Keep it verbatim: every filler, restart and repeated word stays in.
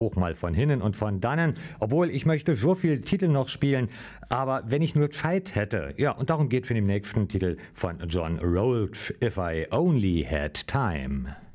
Auch mal von hinnen und von dannen, obwohl ich möchte so viele Titel noch spielen, aber wenn ich nur Zeit hätte, ja, und darum geht für den nächsten Titel von John Rolfe, If I Only Had Time.